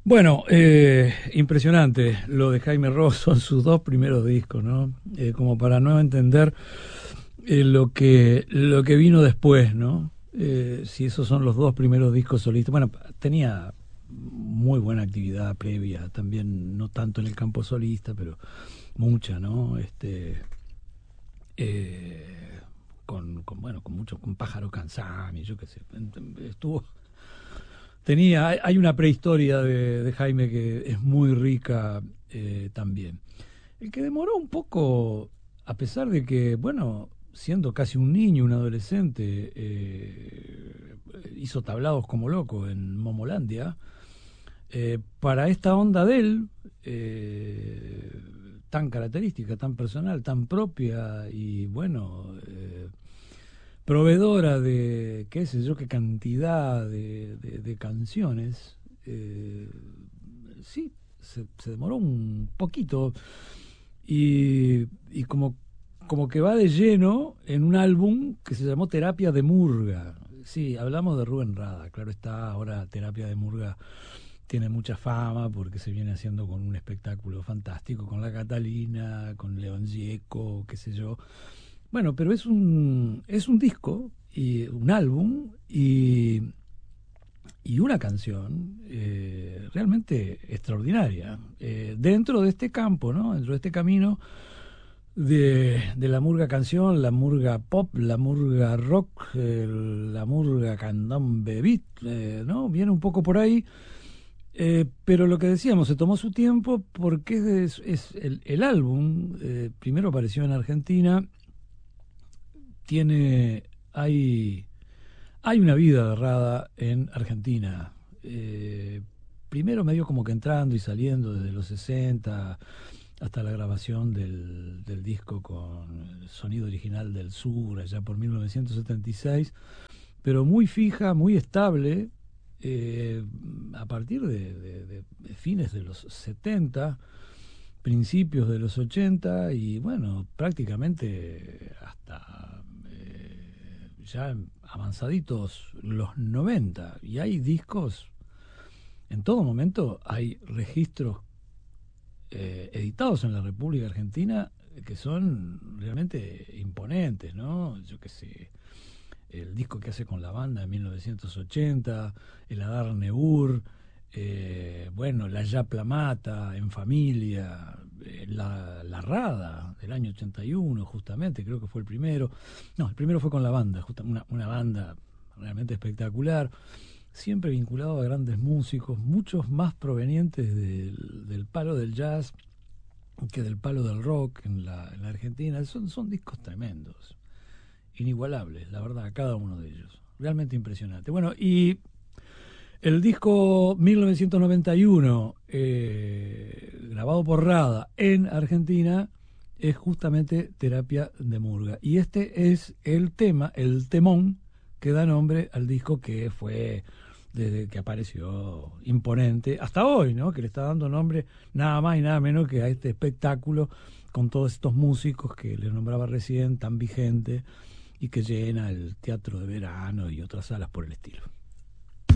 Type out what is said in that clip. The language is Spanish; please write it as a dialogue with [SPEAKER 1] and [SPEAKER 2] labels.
[SPEAKER 1] Bueno, impresionante lo de Jaime Ross, son sus dos primeros discos, ¿no? Como para no entender lo que vino después, ¿no? Si esos son los dos primeros discos solistas. Bueno, tenía muy buena actividad previa, también no tanto en el campo solista, pero mucha, ¿no? Bueno, con mucho, con Pájaro Canzani, yo qué sé, estuvo. Hay una prehistoria de Jaime que es muy rica también. El que demoró un poco, a pesar de que, bueno, siendo casi un niño, un adolescente, hizo tablados como loco en Momolandia, para esta onda de él, tan característica, tan personal, tan propia y, bueno, proveedora de, qué sé yo, qué cantidad de canciones, sí, se demoró un poquito y como que va de lleno en un álbum que se llamó Terapia de Murga. Sí, hablamos de Rubén Rada, claro está, ahora Terapia de Murga tiene mucha fama porque se viene haciendo con un espectáculo fantástico, con la Catalina, con León Gieco, qué sé yo. Bueno, pero es un disco y un álbum y una canción realmente extraordinaria dentro de este campo, ¿no? Dentro de este camino de la murga canción, la murga pop, la murga rock, la murga candombe beat, ¿no? Viene un poco por ahí. Pero lo que decíamos, se tomó su tiempo porque es el álbum, primero apareció en Argentina, tiene, hay una vida agarrada en Argentina. Primero medio como que entrando y saliendo desde los 60 hasta la grabación del disco con el sonido original del sur, allá por 1976, pero muy fija, muy estable, eh, a partir de fines de los 70, principios de los 80 y bueno, prácticamente hasta ya avanzaditos los 90. Y hay discos, en todo momento hay registros editados en la República Argentina que son realmente imponentes, ¿no? Yo qué sé, el disco que hace con la banda en 1980, el Adar Neur, bueno, la Yapla Mata, En Familia, la Rada del año 81, justamente, creo que fue el primero. No, el primero fue con la banda, una banda realmente espectacular, siempre vinculado a grandes músicos, muchos más provenientes del palo del jazz que del palo del rock en la Argentina. Son discos tremendos, inigualables, la verdad, cada uno de ellos. Realmente impresionante. Bueno, y el disco 1991, grabado por Rada en Argentina, es justamente Terapia de Murga. Y este es el tema, el temón que da nombre al disco que fue desde que apareció imponente hasta hoy, ¿no? Que le está dando nombre nada más y nada menos que a este espectáculo con todos estos músicos que le nombraba recién, tan vigente y que llena el Teatro de Verano y otras salas por el estilo.